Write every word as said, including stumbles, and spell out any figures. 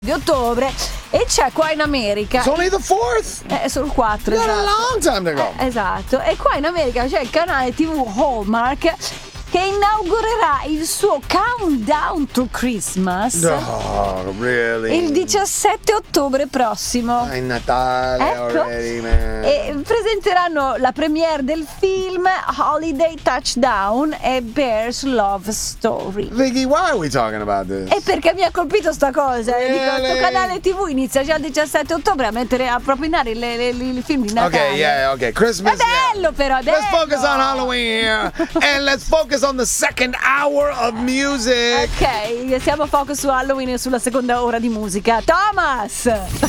di ottobre e c'è qua in America. It's only the fourth. È solo il quattro. You got Esatto. a long time to go. Eh, esatto. E qua in America c'è il canale tivù Hallmark che inaugurerà il suo Countdown to Christmas Oh, really? il diciassette ottobre prossimo. È Natale Ecco. already, man. E presenteranno la premiere del film Holiday Touchdown e Bear's Love Story. Vicky, why are we talking about this? E perché mi ha colpito sta cosa? E dico, Really? questo canale tivù inizia già il diciassette ottobre a mettere a propinare le, le, le, i film di Natale. Okay, yeah, okay. Christmas. È bello yeah. però, è bello. Let's focus on Halloween here. And let's focus on the second hour of music. Ok, siamo focus su Halloween e sulla seconda ora di musica. Thomas!